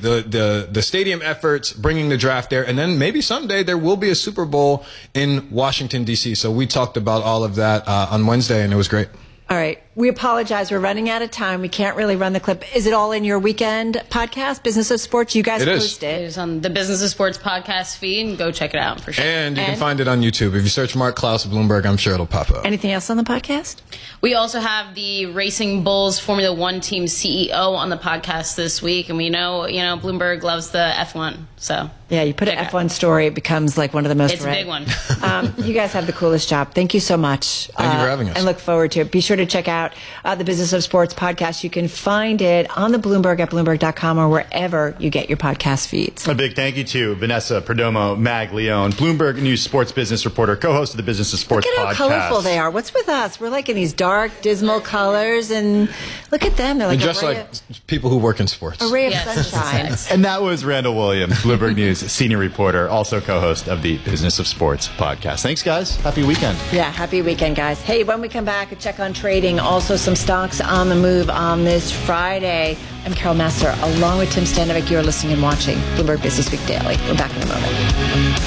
the stadium efforts, bringing the draft there, and then maybe someday there will be a Super Bowl in Washington, D.C. So we talked about all of that on Wednesday, and it was great. All right. We apologize. We're running out of time. We can't really run the clip. Is it all in your weekend podcast, Business of Sports? You guys post it. It is on the Business of Sports podcast feed, and go check it out for sure. And you can find it on YouTube. If you search Mark Klaus Bloomberg, I'm sure it'll pop up. Anything else on the podcast? We also have the Racing Bulls Formula One team CEO on the podcast this week, and we know, Bloomberg loves the F1, so. Yeah, you put an F1 story, it becomes like one of the most It's a big one. You guys have the coolest job. Thank you so much. Thank you for having us. And look forward to it. Be sure to check out the Business of Sports podcast. You can find it on the Bloomberg at Bloomberg.com or wherever you get your podcast feeds. A big thank you to Vanessa Perdomo Maglione, Bloomberg News sports business reporter, co-host of the Business of Sports podcast. Look at how colorful they are. What's with us? We're like in these dark, dismal colors, and look at them. They're like just like people who work in sports. A ray of sunshine. And that was Randall Williams, Bloomberg News senior reporter, also co-host of the Business of Sports podcast. Thanks, guys. Happy weekend. Yeah, happy weekend, guys. Hey, when we come back, a check on trading. Also, some stocks on the move on this Friday. I'm Carol Massar, along with Tim Stanovic. You're listening and watching Bloomberg Business Week Daily. We're back in a moment.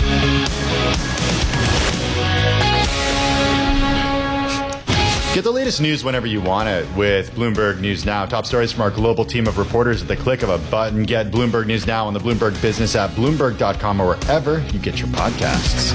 Get the latest news whenever you want it with Bloomberg News Now. Top stories from our global team of reporters at the click of a button. Get Bloomberg News Now on the Bloomberg Business app, Bloomberg.com, or wherever you get your podcasts.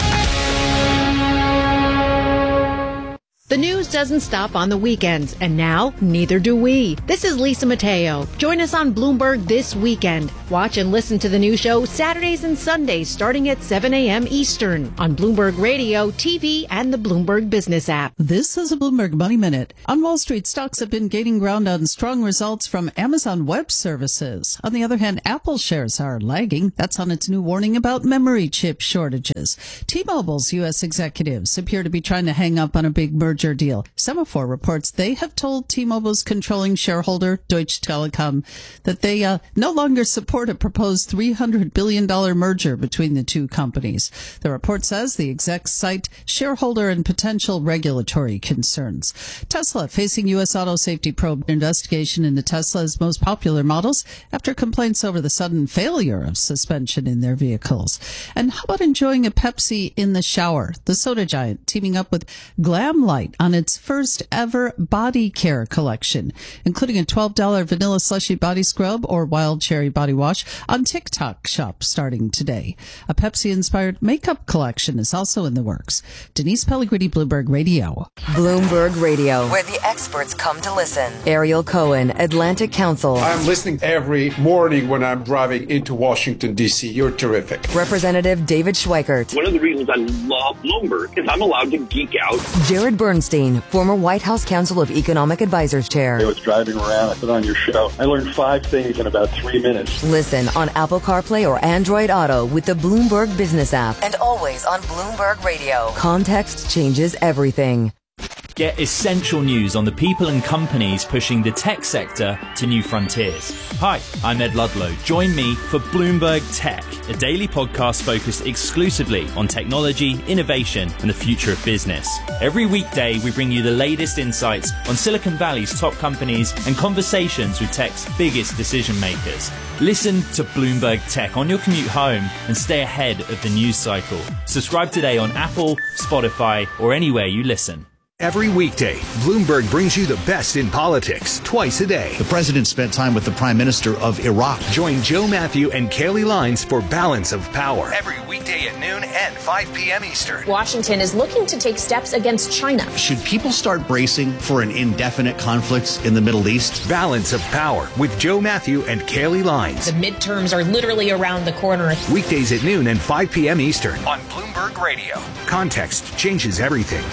The news doesn't stop on the weekends, and now neither do we. This is Lisa Mateo. Join us on Bloomberg This Weekend. Watch and listen to the new show Saturdays and Sundays starting at 7 a.m. Eastern on Bloomberg Radio, TV, and the Bloomberg Business app. This is a Bloomberg Money Minute. On Wall Street, stocks have been gaining ground on strong results from Amazon Web Services. On the other hand, Apple shares are lagging. That's on its new warning about memory chip shortages. T-Mobile's U.S. executives appear to be trying to hang up on a big merger deal. Semaphore reports they have told T-Mobile's controlling shareholder, Deutsche Telekom, that they no longer support a proposed $300 billion merger between the two companies. The report says the execs cite shareholder and potential regulatory concerns. Tesla facing U.S. auto safety probe investigation into Tesla's most popular models after complaints over the sudden failure of suspension in their vehicles. And how about enjoying a Pepsi in the shower? The soda giant teaming up with Glam Light on its first ever body care collection, including a $12 vanilla slushy body scrub or wild cherry body wash on TikTok Shop starting today. A Pepsi-inspired makeup collection is also in the works. Denise Pellegrini, Bloomberg Radio. Bloomberg Radio, where the experts come to listen. Ariel Cohen, Atlantic Council. I'm listening every morning when I'm driving into Washington, D.C. You're terrific. Representative David Schweikert. One of the reasons I love Bloomberg is I'm allowed to geek out. Jared Bernstein, former White House Council of Economic Advisors Chair. I was driving around, I put on your show. I learned 5 things in about 3 minutes. Listen on Apple CarPlay or Android Auto with the Bloomberg Business app. And always on Bloomberg Radio. Context changes everything. Get essential news on the people and companies pushing the tech sector to new frontiers. Hi, I'm Ed Ludlow. Join me for Bloomberg Tech, a daily podcast focused exclusively on technology, innovation, and the future of business. Every weekday, we bring you the latest insights on Silicon Valley's top companies and conversations with tech's biggest decision makers. Listen to Bloomberg Tech on your commute home and stay ahead of the news cycle. Subscribe today on Apple, Spotify, or anywhere you listen. Every weekday, Bloomberg brings you the best in politics twice a day. The president spent time with the Prime Minister of Iraq. Join Joe Matthew and Kaylee Lines for Balance of Power. Every weekday at noon and 5 p.m. Eastern. Washington is looking to take steps against China. Should people start bracing for an indefinite conflict in the Middle East? Balance of Power with Joe Matthew and Kaylee Lines. The midterms are literally around the corner. Weekdays at noon and 5 p.m. Eastern on Bloomberg Radio. Context changes everything.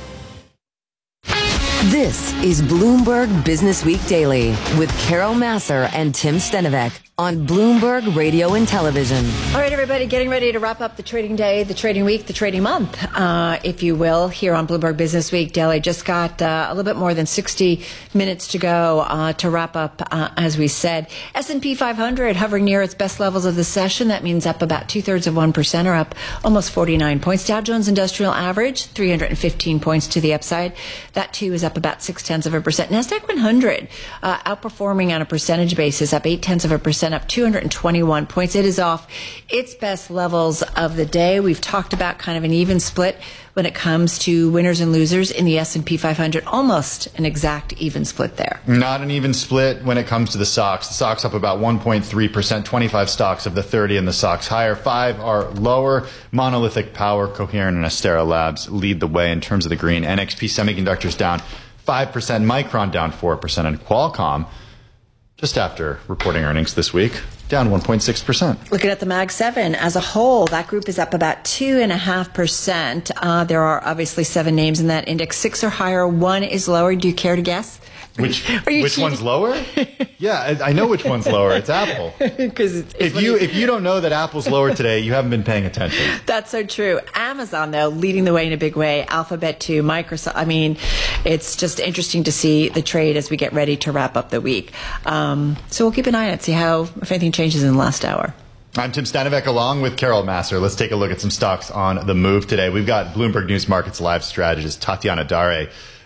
This is Bloomberg Business Week Daily with Carol Massar and Tim Stanovic on Bloomberg Radio and Television. All right, everybody, getting ready to wrap up the trading day, the trading week, the trading month, if you will, here on Bloomberg Business Week Daily. Just got a little bit more than 60 minutes to go to wrap up, as we said. S&P 500 hovering near its best levels of the session. That means up about 2/3%, or up almost 49 points. Dow Jones Industrial Average, 315 points to the upside. That, too, is up about 0.6%. NASDAQ 100 outperforming on a percentage basis, up 0.8%, up 221 points. It is off its best levels of the day. We've talked about kind of an even split when it comes to winners and losers in the S&P 500. Almost an exact even split there. Not an even split when it comes to the stocks. The stocks up about 1.3%. 25 stocks of the 30 in the stocks higher. 5 are lower. Monolithic Power, Coherent, and Astera Labs lead the way in terms of the green. NXP Semiconductors down 5%. Micron down 4%. And Qualcomm, just after reporting earnings this week, down 1.6%. Looking at the Mag 7 as a whole, that group is up about 2.5%. There are obviously 7 names in that index. 6 are higher, 1 is lower. Do you care to guess? Which one's lower? Yeah, I know which one's lower. It's Apple. If you don't know that Apple's lower today, you haven't been paying attention. That's so true. Amazon, though, leading the way in a big way. Alphabet, too. Microsoft. I mean, it's just interesting to see the trade as we get ready to wrap up the week. So we'll keep an eye on it, see if anything changes in the last hour. I'm Tim Stanovic along with Carol Massar. Let's take a look at some stocks on the move today. We've got Bloomberg News Markets Live strategist Tatiana Dare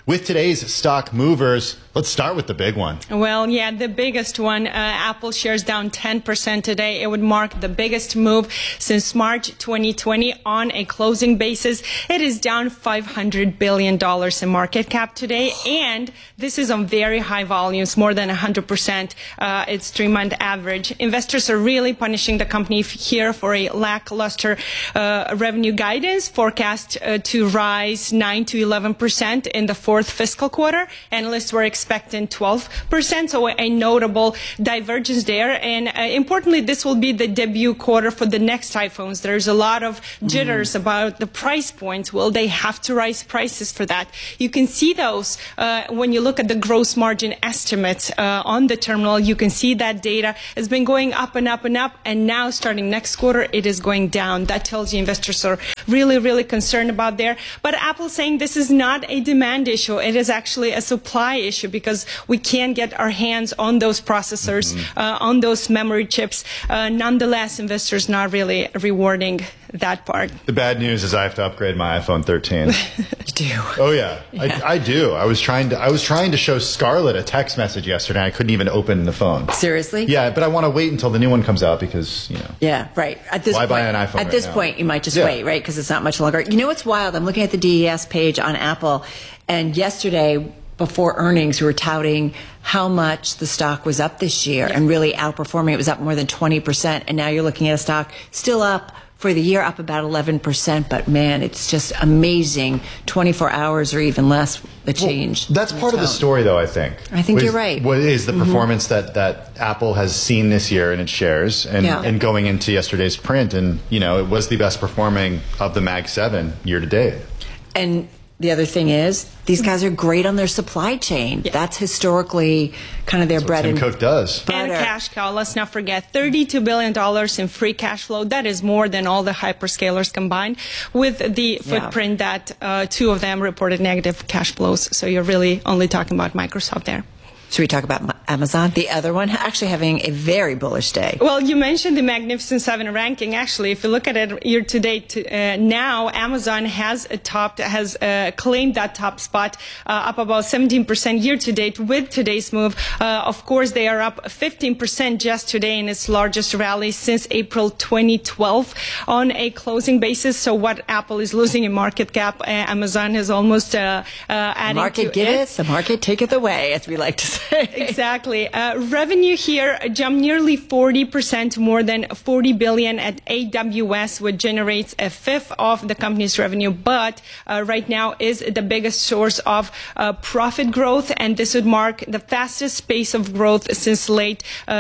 With today's stock movers, let's start with the big one. Well, yeah, the biggest one, Apple shares down 10% today. It would mark the biggest move since March 2020 on a closing basis. It is down $500 billion in market cap today, and this is on very high volumes, more than 100%. Its 3-month average. Investors are really punishing the company here for a lackluster revenue guidance, forecast to rise 9 to 11% in the fourth fiscal quarter. Analysts were expecting 12%, so a notable divergence there. And importantly, this will be the debut quarter for the next iPhones. There's a lot of jitters about the price points. Will they have to rise prices for that? You can see those when you look at the gross margin estimates on the terminal. You can see that data has been going up and up and up, and now starting next quarter, it is going down. That tells you investors are really, really concerned about there. But Apple's saying this is not a demand issue. It is actually a supply issue because we can't get our hands on those processors, on those memory chips. Nonetheless, investors not really rewarding that part. The bad news is I have to upgrade my iPhone 13. You do? Oh yeah. I do. I was trying to show Scarlett a text message yesterday. I couldn't even open the phone. Seriously? Yeah, but I want to wait until the new one comes out because, you know. Yeah, right. At this why point, buy an iPhone At this point, you might just wait, right? Because it's not much longer. You know what's wild? I'm looking at the DES page on Apple, and yesterday, before earnings, we were touting how much the stock was up this year and really outperforming. It was up more than 20%. And now you're looking at a stock still up for the year, up about 11%. But man, it's just amazing. 24 hours or even less, the change. Well, that's part of the story, though, I think. I think you're right. What is the performance that Apple has seen this year in its shares and going into yesterday's print. And, you know, it was the best performing of the Mag 7 year to date. And the other thing is, these guys are great on their supply chain. That's historically kind of their bread and Tim Cook does. And cash cow, let's not forget, $32 billion in free cash flow. That is more than all the hyperscalers combined, with the footprint that two of them reported negative cash flows. So you're really only talking about Microsoft there. Should we talk about Amazon, the other one, actually having a very bullish day? Well, you mentioned the Magnificent Seven ranking. Actually, if you look at it year to date, now Amazon has claimed that top spot, up about 17% year to date with today's move. Of course, they are up 15% just today in its largest rally since April 2012 on a closing basis. So what Apple is losing in market cap, Amazon is almost adding the market giveth, the market taketh away, as we like to say. Exactly. Revenue here jumped nearly 40%, more than $40 billion at AWS, which generates a fifth of the company's revenue, but right now is the biggest source of profit growth, and this would mark the fastest pace of growth since late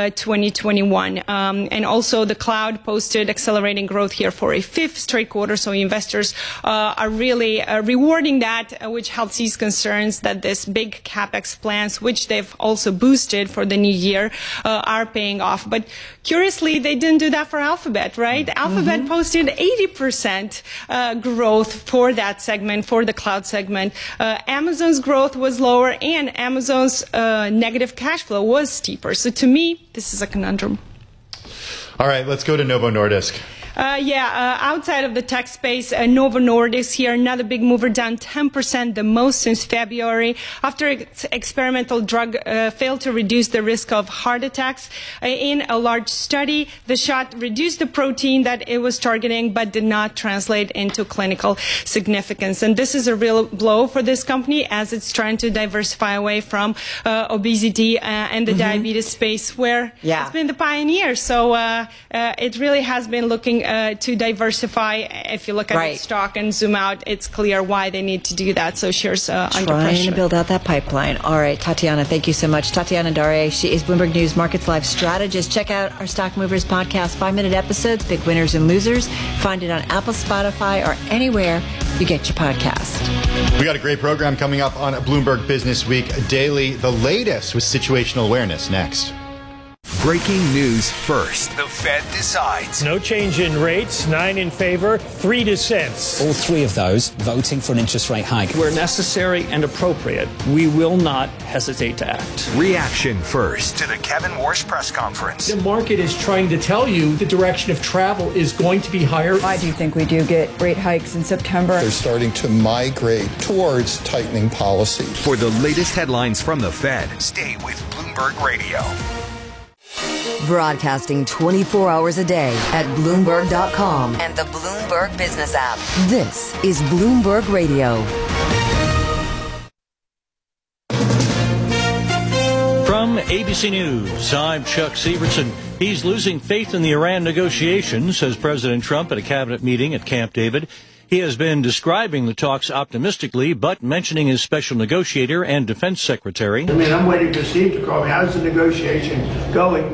2021. And also the cloud posted accelerating growth here for a fifth straight quarter, so investors are really rewarding that, which helps ease concerns that this big CapEx plans, which they've also boosted for the new year, are paying off. But curiously, they didn't do that for Alphabet, right? Alphabet posted 80% growth for that segment, for the cloud segment. Amazon's growth was lower, and Amazon's negative cash flow was steeper. So to me, this is a conundrum. All right, let's go to Novo Nordisk. Outside of the tech space, Novo Nordisk here, another big mover, down 10%, the most since February, after its experimental drug failed to reduce the risk of heart attacks. In a large study, the shot reduced the protein that it was targeting, but did not translate into clinical significance. And this is a real blow for this company, as it's trying to diversify away from obesity and the diabetes space, where it's been the pioneer. So it really has been looking to diversify. If you look at its stock and zoom out, it's clear why they need to do that. So shares under pressure. Trying to build out that pipeline. All right, Tatiana, thank you so much. Tatiana Dare, she is Bloomberg News Markets Live strategist. Check out our Stock Movers podcast, 5-minute episodes, big winners and losers. Find it on Apple, Spotify, or anywhere you get your podcast. We got a great program coming up on Bloomberg Business Week Daily. The latest with situational awareness next. breaking news first. The Fed decides. No change in rates, 9 in favor, 3 dissents. All 3 of those voting for an interest rate hike. Where necessary and appropriate, we will not hesitate to act. Reaction first to the Kevin Warsh press conference. The market is trying to tell you the direction of travel is going to be higher. I do think we do get rate hikes in September. They're starting to migrate towards tightening policy. For the latest headlines from the Fed, stay with Bloomberg Radio. Broadcasting 24 hours a day at Bloomberg.com and the Bloomberg Business app. This is Bloomberg Radio. From ABC News, I'm Chuck Sievertson. He's losing faith in the Iran negotiations, says President Trump at a cabinet meeting at Camp David. He has been describing the talks optimistically, but mentioning his special negotiator and defense secretary. I'm waiting for Steve to call me. How's the negotiation going?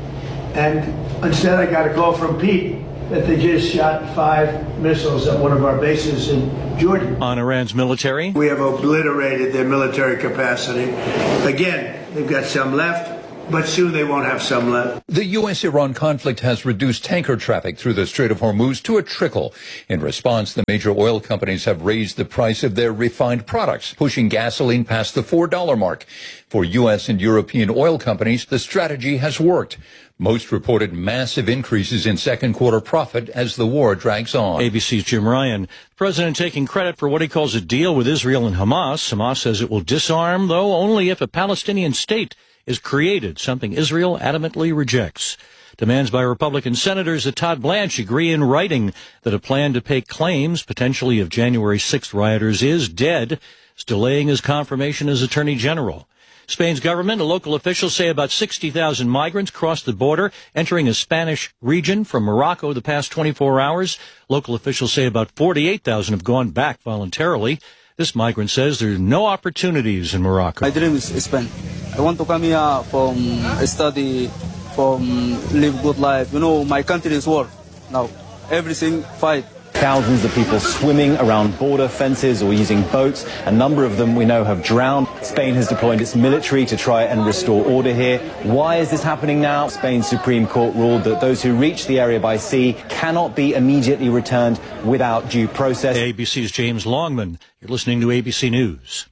And instead I got a call from Pete that they just shot 5 missiles at one of our bases in Jordan. On Iran's military. We have obliterated their military capacity. Again, they've got some left, but soon they won't have some left. The U.S.-Iran conflict has reduced tanker traffic through the Strait of Hormuz to a trickle. In response, the major oil companies have raised the price of their refined products, pushing gasoline past the $4 mark. For U.S. and European oil companies, the strategy has worked. Most reported massive increases in second quarter profit as the war drags on. ABC's Jim Ryan. The president taking credit for what he calls a deal with Israel and Hamas. Hamas says it will disarm, though only if a Palestinian state is created, something Israel adamantly rejects. Demands by Republican senators that Todd Blanche agree in writing that a plan to pay claims, potentially of January 6th rioters, is dead, delaying his confirmation as Attorney General. Spain's government and local officials say about 60,000 migrants crossed the border, entering a Spanish region from Morocco the past 24 hours. Local officials say about 48,000 have gone back voluntarily. This migrant says there are no opportunities in Morocco. My dream is Spain. I want to come here from study, from live good life. My country is war now. Everything fight. Thousands of people swimming around border fences or using boats. A number of them we know have drowned. Spain has deployed its military to try and restore order here. Why is this happening now? Spain's Supreme Court ruled that those who reach the area by sea cannot be immediately returned without due process. ABC's James Longman. You're listening to ABC News.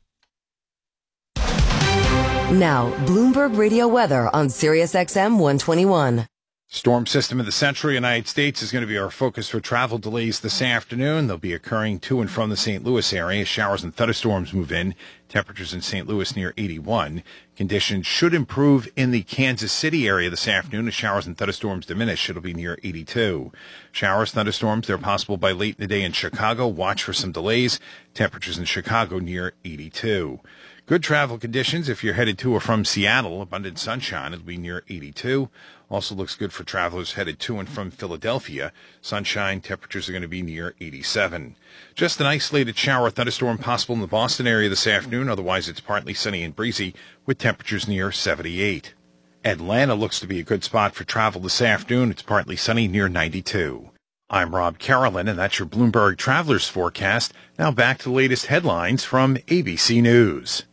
Now, Bloomberg Radio weather on Sirius XM 121. Storm system in the central United States is going to be our focus for travel delays this afternoon. They'll be occurring to and from the St. Louis area. Showers and thunderstorms move in. Temperatures in St. Louis near 81. Conditions should improve in the Kansas City area this afternoon as showers and thunderstorms diminish. It'll be near 82. Showers, thunderstorms, they're possible by late in the day in Chicago. Watch for some delays. Temperatures in Chicago near 82. Good travel conditions if you're headed to or from Seattle. Abundant sunshine. It'll be near 82. Also looks good for travelers headed to and from Philadelphia. Sunshine, temperatures are going to be near 87. Just an isolated shower thunderstorm possible in the Boston area this afternoon. Otherwise, it's partly sunny and breezy with temperatures near 78. Atlanta looks to be a good spot for travel this afternoon. It's partly sunny near 92. I'm Rob Carolyn, and that's your Bloomberg Travelers Forecast. Now back to the latest headlines from ABC News.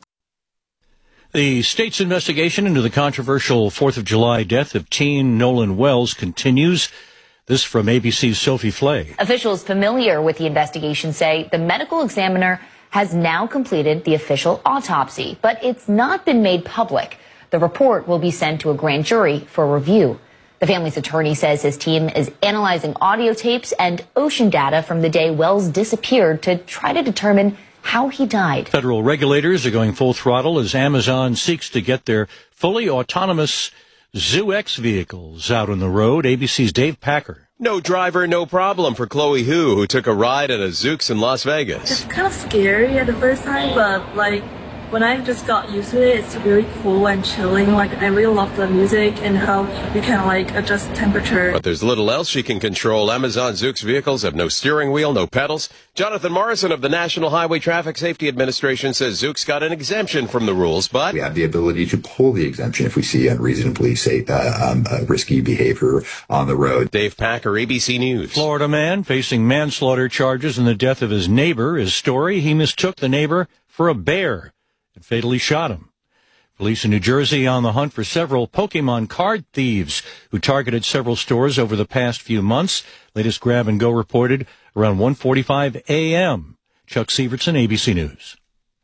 The state's investigation into the controversial 4th of July death of teen Nolan Wells continues. This from ABC's Sophie Flay. Officials familiar with the investigation say the medical examiner has now completed the official autopsy, but it's not been made public. The report will be sent to a grand jury for review. The family's attorney says his team is analyzing audio tapes and ocean data from the day Wells disappeared to try to determine how he died. Federal regulators are going full throttle as Amazon seeks to get their fully autonomous ZooX vehicles out on the road. ABC's Dave Packer. No driver, no problem for Chloe Hu, who took a ride at a Zoox in Las Vegas. It's kind of scary at the first time, but when I just got used to it, it's really cool and chilling. I really love the music and how you can adjust temperature. But there's little else she can control. Amazon Zoox vehicles have no steering wheel, no pedals. Jonathan Morrison of the National Highway Traffic Safety Administration says Zoox got an exemption from the rules, but we have the ability to pull the exemption if we see unreasonably risky behavior on the road. Dave Packer, ABC News. Florida man facing manslaughter charges in the death of his neighbor. His story, he mistook the neighbor for a bear and fatally shot him. Police in New Jersey on the hunt for several Pokemon card thieves who targeted several stores over the past few months. Latest grab and go reported around 1:45 a.m. Chuck Sievertson, ABC News.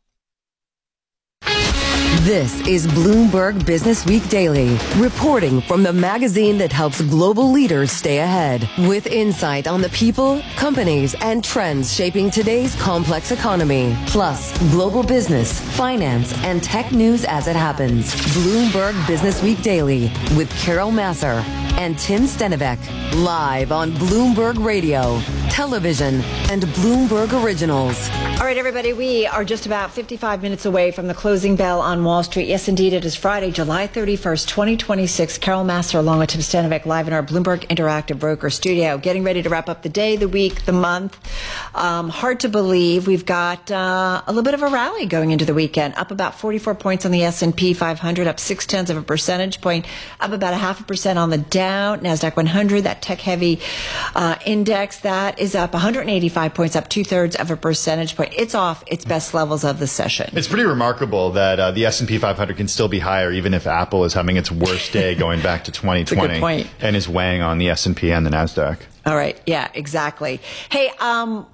This is Bloomberg Business Week Daily, reporting from the magazine that helps global leaders stay ahead, with insight on the people, companies, and trends shaping today's complex economy, plus global business, finance, and tech news as it happens. Bloomberg Business Week Daily with Carol Masser and Tim Stenivek, live on Bloomberg Radio, television, and Bloomberg Originals. All right, everybody, we are just about 55 minutes away from the closing bell on Wall Street. Yes, indeed, it is Friday, July 31st, 2026. Carol Masser along with Tim Stenivek live in our Bloomberg Interactive Broker studio, getting ready to wrap up the day, the week, the month. Hard to believe we've got a little bit of a rally going into the weekend, up about 44 points on the S&P 500, up 0.6 of a percentage point, up about 0.5% on the Dow. NASDAQ 100, that tech-heavy index, that is up 185 points, up 0.2 of a percentage point. It's off its best levels of the session. It's pretty remarkable that the S&P 500 can still be higher even if Apple is having its worst day going back to 2020. That's a good point. And is weighing on the S&P and the NASDAQ. All right. Yeah, exactly. Hey,